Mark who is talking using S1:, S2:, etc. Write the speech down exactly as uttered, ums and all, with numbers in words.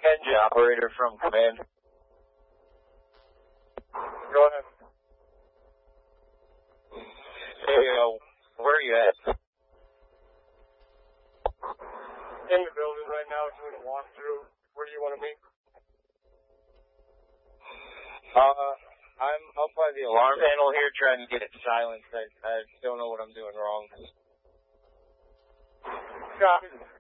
S1: Engine operator from command.
S2: Go ahead.
S1: Hey, uh, where are you at?
S2: In the building right now, doing a walkthrough. Where do you want to meet?
S1: Uh, I'm up by the alarm panel here trying to get it silenced. I, I don't know what I'm doing wrong.
S2: Copy.